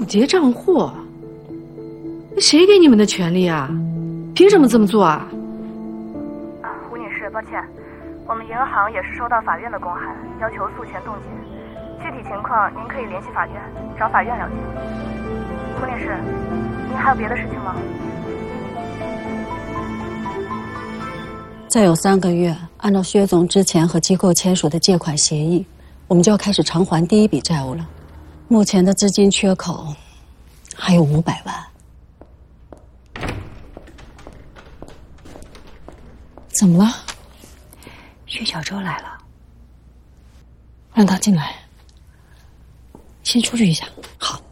不结账户，谁给你们的权利啊？凭什么这么做啊？ 胡女士，抱歉，我们银行也是收到法院的公函，要求诉权冻结。具体情况您可以联系法院，找法院了解。胡女士，您还有别的事情吗？ 再有3个月，按照薛总之前和机构签署的借款协议，我们就要开始偿还第一笔债务了。目前的资金缺口还有500万。怎么了？ 薛小周来了， 让他进来。先出去一下。好。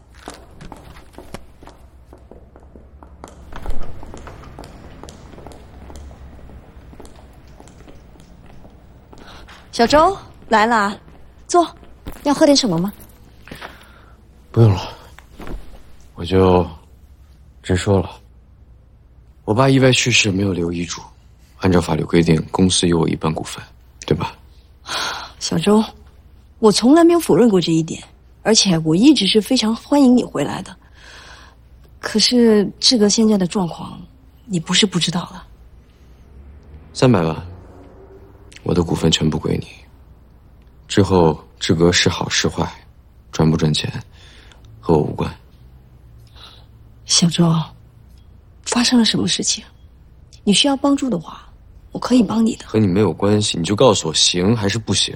小周来了，坐。要喝点什么吗？ 不用了，我就直说了。我爸意外去世，没有留遗嘱，按照法律规定，公司有我1半股份，对吧？ 小周，我从来没有否认过这一点，而且我一直是非常欢迎你回来的。可是志哥现在的状况，你不是不知道了。 300万，我的股份全部归你。之后志哥是好是坏，赚不赚钱，和我无关。 小周，发生了什么事情？你需要帮助的话，我可以帮你的。 和你没有关系，你就告诉我行还是不行。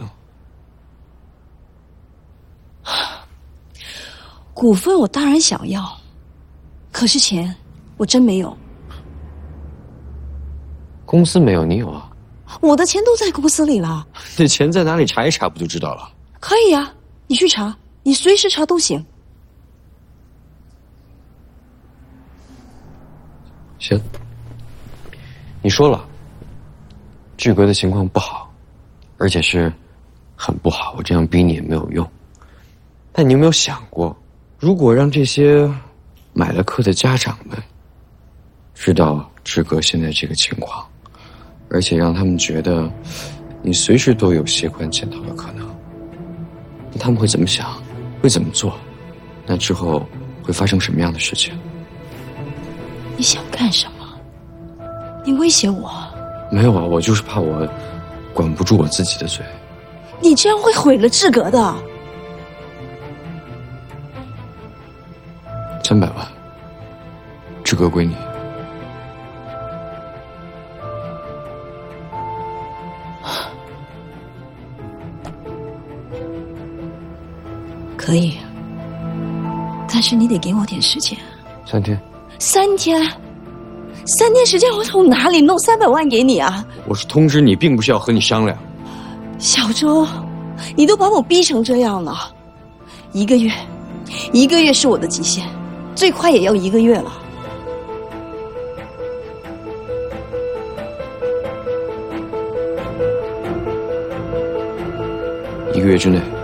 股份我当然想要，可是钱我真没有。 公司没有，你有啊？ 我的钱都在公司里了。 那钱在哪里查一查不就知道了？ 可以啊，你去查，你随时查都行。 行，你说了，志哥的情况不好，而且是很不好，我这样逼你也没有用。但你有没有想过，如果让这些买了课的家长们知道志哥现在这个情况，而且让他们觉得你随时都有携款潜逃的可能，那他们会怎么想，会怎么做？那之后会发生什么样的事情？ 你想干什么？你威胁我？ 没有啊，我就是怕我管不住我自己的嘴。 你这样会毁了志格的。 300万，志哥归你。 可以，但是你得给我点时间。 3天。 3天？3天时间，我从哪里弄300万给你啊？ 我是通知你，并不是要和你商量。 小周，你都把我逼成这样了，1个月，1个月是我的极限，最快也要1个月了。 1个月之内。